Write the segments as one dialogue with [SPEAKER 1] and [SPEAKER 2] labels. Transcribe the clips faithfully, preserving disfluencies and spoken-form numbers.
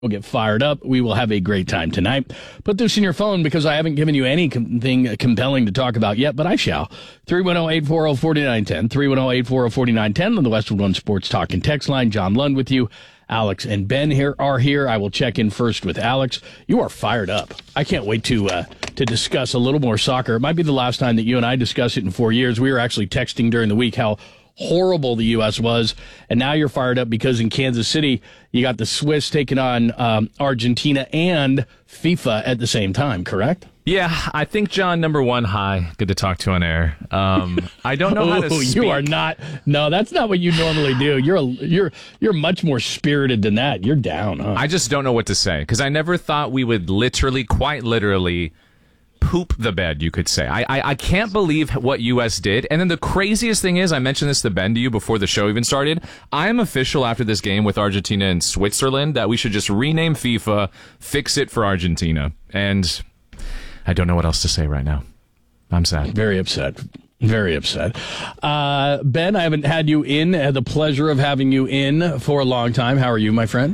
[SPEAKER 1] We'll get fired up. We will have a great time tonight. Put this in your phone because I haven't given you anything compelling to talk about yet, but I shall. three one zero, eight four zero, four nine one zero. three one zero, eight four zero, four nine one zero on the Westwood One Sports Talk and Text line. John Lund with you. Alex and Ben here are here. I will check in first with Alex. You are fired up. I can't wait to uh, to discuss a little more soccer. It might be the last time that you and I discuss it in four years. We were actually texting during the week how horrible the U S was, and now you're fired up because in Kansas City you got the Swiss taking on um, Argentina and FIFA at the same time, correct?
[SPEAKER 2] Yeah, I think, John, number one, hi, good to talk to you on air. Um, I don't know how to
[SPEAKER 1] Ooh,
[SPEAKER 2] speak.
[SPEAKER 1] You are not, no, that's not what you normally do. You're a, you're you're much more spirited than that. You're down, huh?
[SPEAKER 2] I just don't know what to say, because I never thought we would literally, quite literally, poop the bed, you could say. I, I I can't believe what U S did. And then the craziest thing is, I mentioned this to Ben to you before the show even started, I am official after this game with Argentina and Switzerland that we should just rename FIFA, fix it for Argentina. And I don't know what else to say right now. I'm sad.
[SPEAKER 1] Very upset. Very upset. Uh, Ben, I haven't had you in. I had the pleasure of having you in for a long time. How are you, my friend?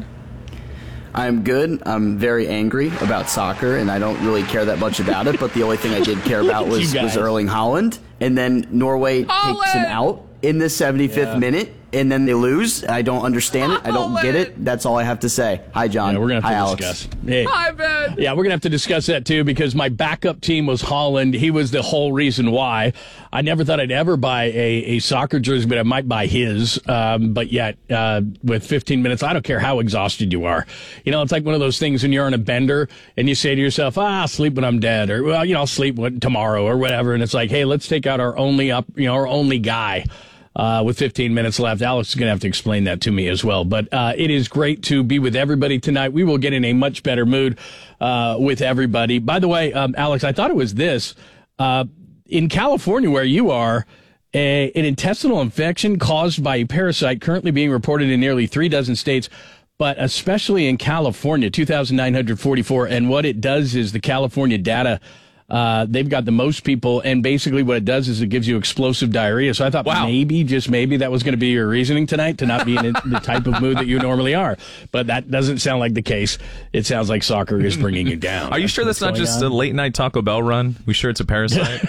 [SPEAKER 3] I'm good. I'm very angry about soccer, and I don't really care that much about it, but the only thing I did care about was, was Erling Haaland. And then Norway Haaland! takes him out in the seventy-fifth yeah. minute, and then they lose. I don't understand it. I don't get it. That's all I have to say. Hi, John.
[SPEAKER 1] Yeah, we're gonna have
[SPEAKER 3] Hi,
[SPEAKER 1] to
[SPEAKER 3] Alex.
[SPEAKER 1] discuss. Hey.
[SPEAKER 2] Hi, Ben.
[SPEAKER 1] Yeah, we're going to have to discuss that, too, because my backup team was Haaland. He was the whole reason why. I never thought I'd ever buy a, a soccer jersey, but I might buy his. Um, but yet, uh, with fifteen minutes, I don't care how exhausted you are. You know, it's like one of those things when you're on a bender and you say to yourself, ah, I'll sleep when I'm dead, or, well, you know, I'll sleep tomorrow or whatever. And it's like, hey, let's take out our only up, you know, our only guy. Uh, with fifteen minutes left. Alex is going to have to explain that to me as well. But uh, it is great to be with everybody tonight. We will get in a much better mood uh, with everybody. By the way, um, Alex, I thought it was this. Uh, in California, where you are, a, an intestinal infection caused by a parasite currently being reported in nearly three dozen states, but especially in California, two thousand nine hundred forty-four. And what it does is the California data, Uh, they've got the most people, and basically what it does is it gives you explosive diarrhea. So I thought wow. maybe, just maybe, that was going to be your reasoning tonight to not be in the type of mood that you normally are. But that doesn't sound like the case. It sounds like soccer is bringing you down.
[SPEAKER 2] Are you
[SPEAKER 1] that's
[SPEAKER 2] sure that's not just
[SPEAKER 1] on?
[SPEAKER 2] a late-night Taco Bell run? We sure it's a parasite?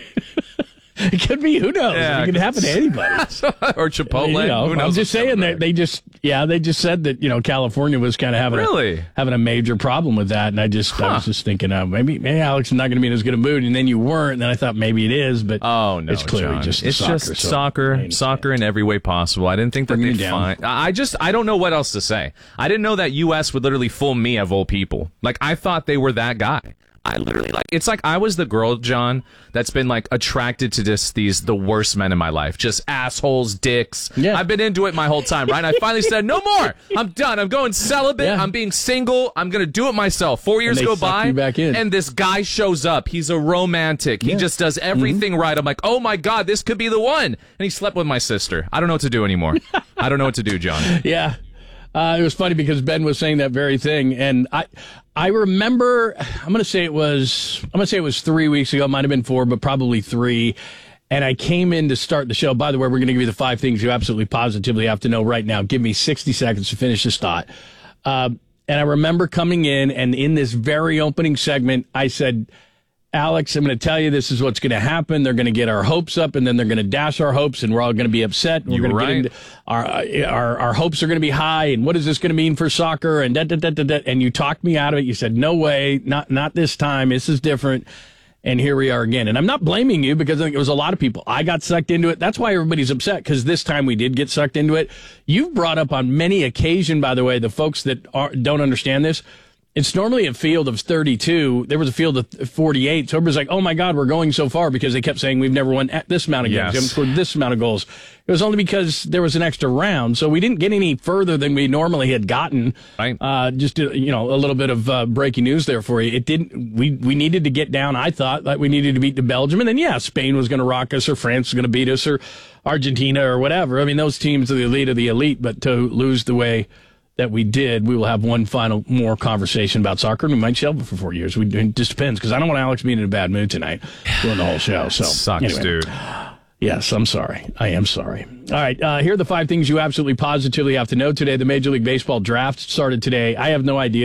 [SPEAKER 1] It could be. Who knows?
[SPEAKER 2] Yeah,
[SPEAKER 1] it could happen to anybody.
[SPEAKER 2] Or Chipotle.
[SPEAKER 1] You know,
[SPEAKER 2] who knows
[SPEAKER 1] I'm just saying that they just, yeah, they just said that, you know, California was kind of having
[SPEAKER 2] really?
[SPEAKER 1] a, having a major problem with that. And I just, huh. I was just thinking, uh, maybe, maybe Alex is not going to be in as good a mood. And then you weren't. And then I thought maybe it is, but
[SPEAKER 2] oh, no,
[SPEAKER 1] it's clearly
[SPEAKER 2] John.
[SPEAKER 1] just
[SPEAKER 2] it's
[SPEAKER 1] soccer.
[SPEAKER 2] just
[SPEAKER 1] so
[SPEAKER 2] soccer, soccer in every way possible. I didn't think that they'd find. I just, I don't know what else to say. I didn't know that U S would literally fool me of all people. Like, I thought they were that guy. I literally, like, it's like I was the girl, John, that's been, like, attracted to this, these, the worst men in my life. Just assholes, dicks.
[SPEAKER 1] Yeah.
[SPEAKER 2] I've been into it my whole time, right? And I finally said, no more. I'm done. I'm going celibate.
[SPEAKER 1] Yeah.
[SPEAKER 2] I'm being single. I'm going to do it myself. Four years
[SPEAKER 1] and they
[SPEAKER 2] go
[SPEAKER 1] suck
[SPEAKER 2] by,
[SPEAKER 1] you back in.
[SPEAKER 2] and this guy shows up. He's a romantic. He
[SPEAKER 1] yeah.
[SPEAKER 2] just does everything
[SPEAKER 1] mm-hmm.
[SPEAKER 2] right. I'm like, oh, my God, this could be the one. And he slept with my sister. I don't know what to do anymore. I don't know what to do, John.
[SPEAKER 1] Yeah. Uh, it was funny because Ben was saying that very thing, and I, I remember. I'm going to say it was. I'm going to say it was three weeks ago. It might have been four, but probably three. And I came in to start the show. By the way, we're going to give you the five things you absolutely positively have to know right now. Give me sixty seconds to finish this thought. Uh, and I remember coming in, and in this very opening segment, I said, Alex, I'm going to tell you this is what's going to happen. They're going to get our hopes up, and then they're going to dash our hopes, and we're all going to be upset. We're
[SPEAKER 2] You're
[SPEAKER 1] going to
[SPEAKER 2] right.
[SPEAKER 1] get into our, our our hopes are going to be high, and what is this going to mean for soccer? And da, da, da, da, da. And you talked me out of it. You said, no way, not not this time. This is different. And here we are again. And I'm not blaming you because I think it was a lot of people. I got sucked into it. That's why everybody's upset, because this time we did get sucked into it. You've brought up on many occasions, by the way, the folks that are, don't understand this. It's normally a field of thirty-two. There was a field of forty-eight. So everybody's like, oh, my God, we're going so far, because they kept saying we've never won at this amount of games.
[SPEAKER 2] Yes.
[SPEAKER 1] We haven't scored this amount of goals. It was only because there was an extra round. So we didn't get any further than we normally had gotten.
[SPEAKER 2] Right.
[SPEAKER 1] Uh, just, you know, a little bit of uh, breaking news there for you. It didn't, we, we needed to get down, I thought, like we needed to beat the Belgium. And then, yeah, Spain was going to rock us, or France was going to beat us, or Argentina, or whatever. I mean, those teams are the elite of the elite, but to lose the way that we did, we will have one final more conversation about soccer, and we might shelve it for four years. We, it just depends, because I don't want Alex being in a bad mood tonight doing the whole show. So
[SPEAKER 2] Sucks,
[SPEAKER 1] anyway.
[SPEAKER 2] dude.
[SPEAKER 1] Yes, I'm sorry. I am sorry. All right, uh, here are the five things you absolutely positively have to know today. The Major League Baseball draft started today. I have no idea